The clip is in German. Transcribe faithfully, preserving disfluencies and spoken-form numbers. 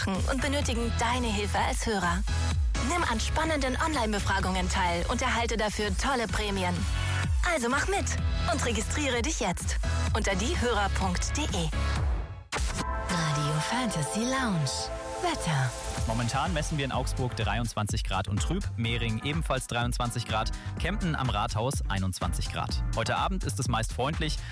und benötigen deine Hilfe als Hörer. Nimm an spannenden Online-Befragungen teil und erhalte dafür tolle Prämien. Also mach mit und registriere dich jetzt unter diehörer punkt de. Radio Fantasy Lounge. Wetter. Momentan messen wir in Augsburg dreiundzwanzig Grad und trüb, Mehring ebenfalls dreiundzwanzig Grad, Kempten am Rathaus einundzwanzig Grad. Heute Abend ist es meist freundlich.